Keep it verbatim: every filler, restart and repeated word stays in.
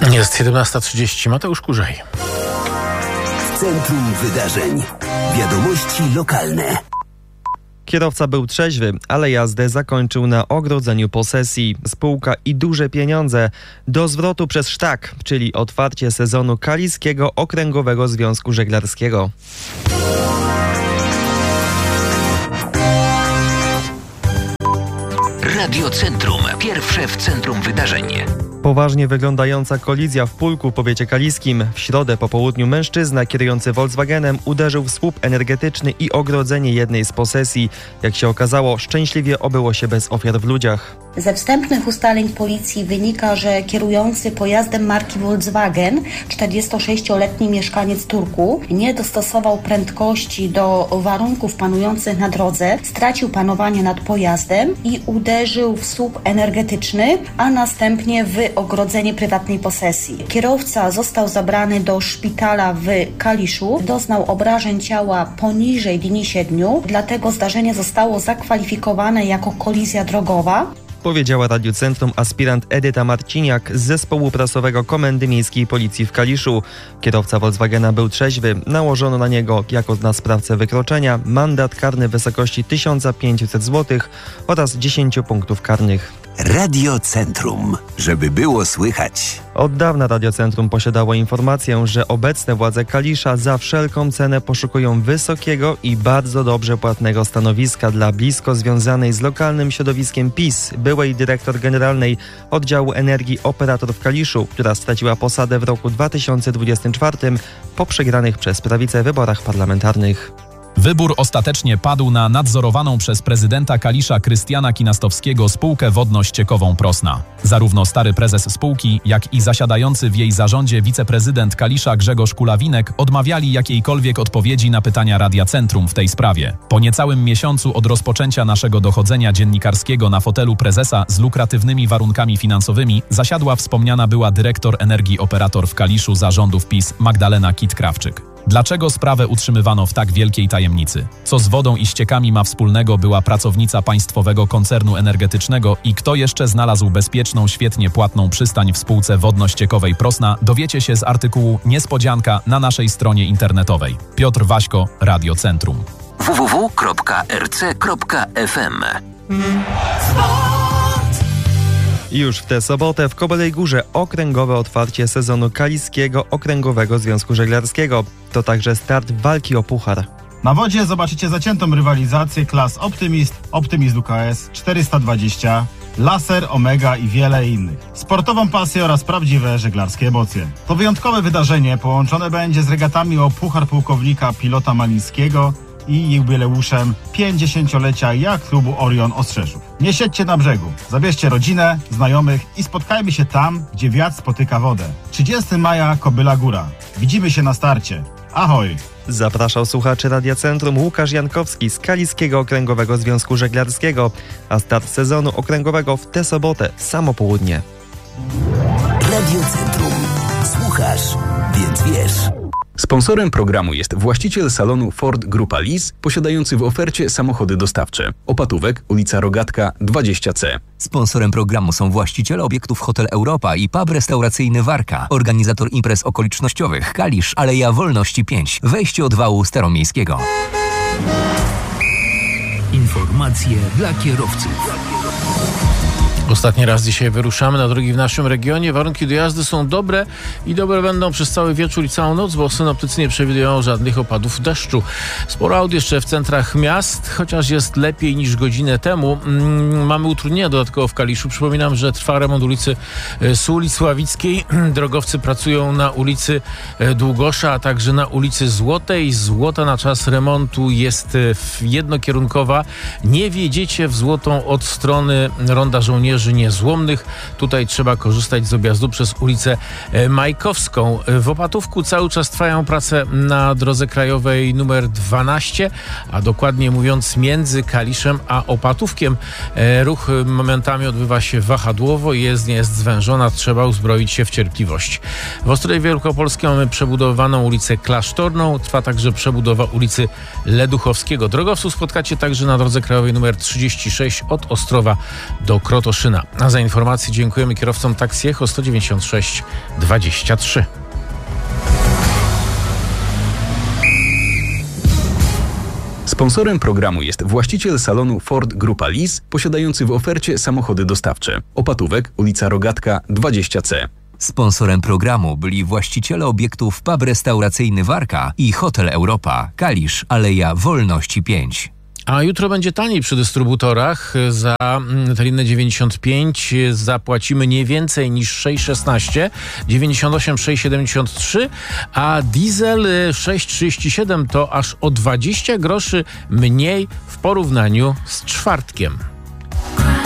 Jest jedenasta trzydzieści. Mateusz Kurzej. W centrum wydarzeń. Wiadomości lokalne. Kierowca był trzeźwy, ale jazdę zakończył na ogrodzeniu posesji. Spółka i duże pieniądze do zwrotu przez sztak, czyli otwarcie sezonu Kaliskiego Okręgowego Związku Żeglarskiego. Radio Centrum. Pierwsze w centrum wydarzeń. Poważnie wyglądająca kolizja w Pulku w powiecie kaliskim. W środę po południu mężczyzna kierujący Volkswagenem uderzył w słup energetyczny i ogrodzenie jednej z posesji. Jak się okazało, szczęśliwie obyło się bez ofiar w ludziach. Ze wstępnych ustaleń policji wynika, że kierujący pojazdem marki Volkswagen, czterdziestosześcioletni mieszkaniec Turku, nie dostosował prędkości do warunków panujących na drodze, stracił panowanie nad pojazdem i uderzył w słup energetyczny, a następnie w ogrodzenie prywatnej posesji. Kierowca został zabrany do szpitala w Kaliszu, doznał obrażeń ciała poniżej linii siedmiu, dlatego zdarzenie zostało zakwalifikowane jako kolizja drogowa. Powiedziała Radiu Centrum aspirant Edyta Marciniak z zespołu prasowego Komendy Miejskiej Policji w Kaliszu. Kierowca Volkswagena był trzeźwy. Nałożono na niego jako na sprawcę wykroczenia mandat karny w wysokości tysiąc pięćset złotych oraz dziesięć punktów karnych. Radio Centrum, żeby było słychać. Od dawna Radio Centrum posiadało informację, że obecne władze Kalisza za wszelką cenę poszukują wysokiego i bardzo dobrze płatnego stanowiska dla blisko związanej z lokalnym środowiskiem PiS, byłej dyrektor generalnej oddziału energii operator w Kaliszu, która straciła posadę w roku dwa tysiące dwudziestym czwartym po przegranych przez prawicę wyborach parlamentarnych. Wybór ostatecznie padł na nadzorowaną przez prezydenta Kalisza Krystiana Kinastowskiego spółkę wodno-ściekową Prosna. Zarówno stary prezes spółki, jak i zasiadający w jej zarządzie wiceprezydent Kalisza Grzegorz Kulawinek odmawiali jakiejkolwiek odpowiedzi na pytania Radia Centrum w tej sprawie. Po niecałym miesiącu od rozpoczęcia naszego dochodzenia dziennikarskiego na fotelu prezesa z lukratywnymi warunkami finansowymi zasiadła wspomniana była dyrektor energii operator w Kaliszu zarządów PiS Magdalena Kit-Krawczyk. Dlaczego sprawę utrzymywano w tak wielkiej tajemnicy? Co z wodą i ściekami ma wspólnego była pracownica państwowego koncernu energetycznego i kto jeszcze znalazł bezpieczną, świetnie płatną przystań w spółce wodno-ściekowej Prosna, dowiecie się z artykułu Niespodzianka na naszej stronie internetowej. Piotr Waśko, Radio Centrum. w w w kropka r c kropka f m. I już w tę sobotę w Kobylej Górze okręgowe otwarcie sezonu Kaliskiego Okręgowego Związku Żeglarskiego. To także start walki o puchar. Na wodzie zobaczycie zaciętą rywalizację klas Optymist, Optymist U K S czterysta dwadzieścia, Laser, Omega i wiele innych. Sportową pasję oraz prawdziwe żeglarskie emocje. To wyjątkowe wydarzenie połączone będzie z regatami o Puchar Pułkownika Pilota Malińskiego i jubileuszem pięćdziesięciolecia jak klubu Orion Ostrzeszów. Nie siedźcie na brzegu, zabierzcie rodzinę, znajomych i spotkajmy się tam, gdzie wiatr spotyka wodę. trzydziestego maja Kobyla Góra. Widzimy się na starcie. Ahoj! Zapraszał słuchaczy Radia Centrum Łukasz Jankowski z Kaliskiego Okręgowego Związku Żeglarskiego, a start sezonu okręgowego w tę sobotę w samo południe. Radio Centrum. Słuchasz, więc wiesz. Sponsorem programu jest właściciel salonu Ford Grupa Lease, posiadający w ofercie samochody dostawcze. Opatówek, ulica Rogatka dwadzieścia C. Sponsorem programu są właściciele obiektów Hotel Europa i pub restauracyjny Warka. Organizator imprez okolicznościowych Kalisz, Aleja Wolności pięć. Wejście od wału Staromiejskiego. Informacje dla kierowców. Ostatni raz dzisiaj wyruszamy na drogi w naszym regionie. Warunki dojazdy są dobre i dobre będą przez cały wieczór i całą noc, bo synoptycy nie przewidują żadnych opadów deszczu. Sporo aut jeszcze w centrach miast, chociaż jest lepiej niż godzinę temu. Mamy utrudnienia dodatkowo w Kaliszu. Przypominam, że trwa remont ulicy Sulic Ławickiej. Drogowcy pracują na ulicy Długosza, a także na ulicy Złotej. Złota na czas remontu jest jednokierunkowa. Nie wjedziecie w Złotą od strony Ronda Żołnierzy Niezłomnych. Tutaj trzeba korzystać z objazdu przez ulicę Majkowską. W Opatówku cały czas trwają prace na drodze krajowej numer dwanaście, a dokładnie mówiąc między Kaliszem a Opatówkiem. Ruch momentami odbywa się wahadłowo i jezdnia jest zwężona. Trzeba uzbroić się w cierpliwość. W Ostrowie Wielkopolskiej mamy przebudowaną ulicę Klasztorną. Trwa także przebudowa ulicy Leduchowskiego. Drogowców spotkacie także na drodze krajowej numer trzydzieści sześć od Ostrowa do Krotoszyna. zaczyna. A za informacje dziękujemy kierowcom taksji Echo sto dziewięćdziesiąt sześć dwadzieścia trzy. Sponsorem programu jest właściciel salonu Ford Grupa Lease, posiadający w ofercie samochody dostawcze. Opatówek, ulica Rogatka dwadzieścia C. Sponsorem programu byli właściciele obiektów pub restauracyjny Warka i Hotel Europa, Kalisz, Aleja Wolności pięć. A jutro będzie taniej przy dystrybutorach. Za tę linę dziewięćdziesiąt pięć zapłacimy nie więcej niż sześć szesnaście, dziewięćdziesiąt osiem sześć siedemdziesiąt trzy, a diesel sześć trzydzieści siedem to aż o dwadzieścia groszy mniej w porównaniu z czwartkiem.